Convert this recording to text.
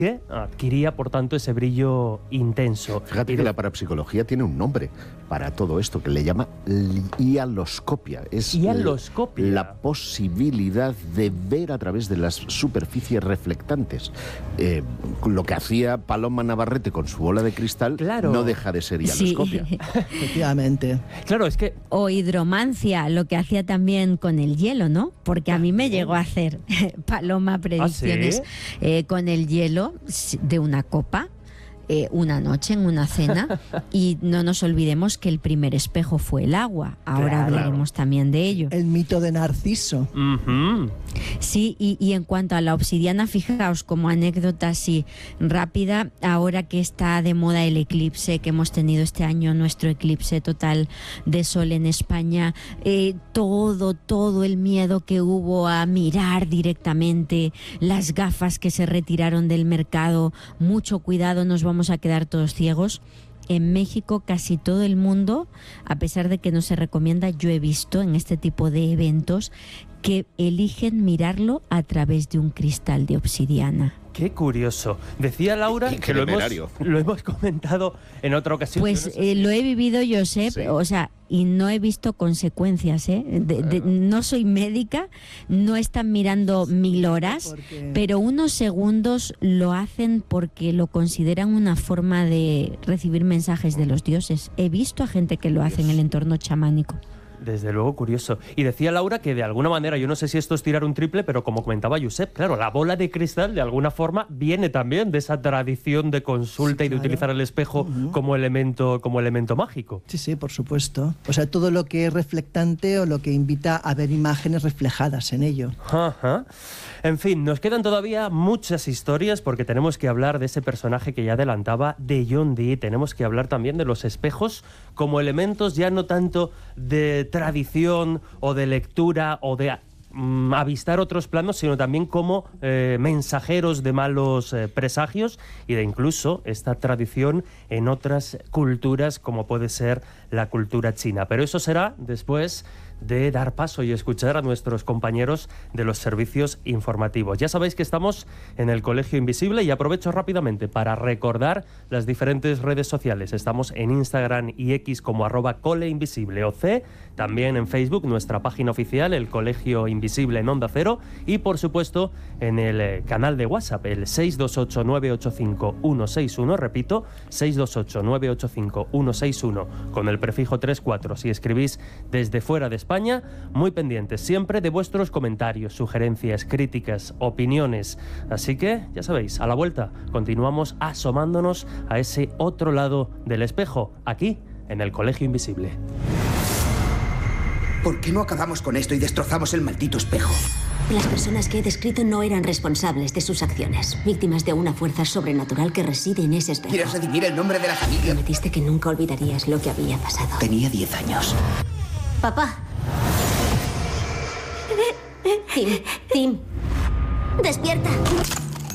que adquiría, por tanto, ese brillo intenso. Fíjate que la parapsicología tiene un nombre para todo esto, que le llama hialoscopia. Es la posibilidad de ver a través de las superficies reflectantes. Lo que hacía Paloma Navarrete con su bola de cristal no deja de ser hialoscopia. Sí. Efectivamente. Claro, es que... O hidromancia, lo que hacía también con el hielo, ¿no? Porque a mí me llegó a hacer Paloma predicciones con el hielo de una copa, una noche en una cena, y no nos olvidemos que el primer espejo fue el agua. Ahora hablaremos también de ello. El mito de Narciso. Sí, y en cuanto a la obsidiana, fijaos, como anécdota así rápida, ahora que está de moda el eclipse, que hemos tenido este año, nuestro eclipse total de sol en España, todo el miedo que hubo a mirar directamente, las gafas que se retiraron del mercado, mucho cuidado, nos vamos a quedar todos ciegos. En México casi todo el mundo, a pesar de que no se recomienda, yo he visto en este tipo de eventos que eligen mirarlo a través de un cristal de obsidiana. Qué curioso. Decía Laura que lo hemos comentado en otra ocasión. Pues lo he vivido, Josep, y no he visto consecuencias. No soy médica, no están mirando 1000 horas, pero unos segundos lo hacen porque lo consideran una forma de recibir mensajes de los dioses. He visto a gente que lo hace en el entorno chamánico. Desde luego, curioso. Y decía Laura que de alguna manera, yo no sé si esto es tirar un triple, pero como comentaba Josep, claro, la bola de cristal de alguna forma viene también de esa tradición de consulta y de utilizar el espejo como elemento mágico. Sí, por supuesto. O sea, todo lo que es reflectante o lo que invita a ver imágenes reflejadas en ello. En fin, nos quedan todavía muchas historias porque tenemos que hablar de ese personaje que ya adelantaba, de John Dee. Tenemos que hablar también de los espejos como elementos ya no tanto de tradición o de lectura o de avistar otros planos, sino también como mensajeros de malos presagios y de incluso esta tradición en otras culturas como puede ser la cultura china. Pero eso será después de dar paso y escuchar a nuestros compañeros de los servicios informativos. Ya sabéis que estamos en el Colegio Invisible y aprovecho rápidamente para recordar las diferentes redes sociales. Estamos en Instagram y X como @coleinvisibleoc, también en Facebook, nuestra página oficial, el Colegio Invisible en Onda Cero, y por supuesto en el canal de WhatsApp, el 628-985-161, repito, 628-985-161, con el prefijo 34. Si escribís desde fuera de España, muy pendientes siempre de vuestros comentarios, sugerencias, críticas, opiniones. Así que, ya sabéis, a la vuelta continuamos asomándonos a ese otro lado del espejo, aquí, en el Colegio Invisible. ¿Por qué no acabamos con esto y destrozamos el maldito espejo? Las personas que he descrito no eran responsables de sus acciones, víctimas de una fuerza sobrenatural que reside en ese espejo. ¿Quieres redimir el nombre de la familia? Prometiste que nunca olvidarías lo que había pasado. Tenía 10 años. Papá. Tim, despierta.